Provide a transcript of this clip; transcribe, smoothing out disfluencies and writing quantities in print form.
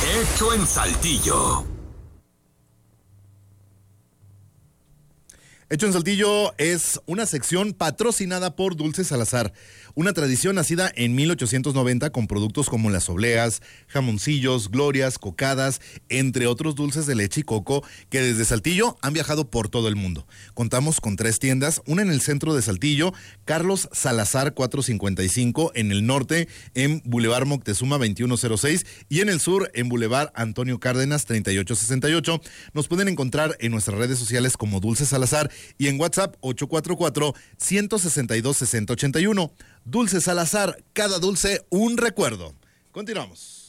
Hecho en Saltillo. Hecho en Saltillo es una sección patrocinada por Dulces Salazar, una tradición nacida en 1890 con productos como las obleas, jamoncillos, glorias, cocadas, entre otros dulces de leche y coco que desde Saltillo han viajado por todo el mundo. Contamos con 3 tiendas, una en el centro de Saltillo, Carlos Salazar 455, en el norte en Boulevard Moctezuma 2106 y en el sur en Boulevard Antonio Cárdenas 3868. Nos pueden encontrar en nuestras redes sociales como Dulces Salazar y en WhatsApp 844-162-6081. Dulce Salazar, cada dulce un recuerdo. Continuamos.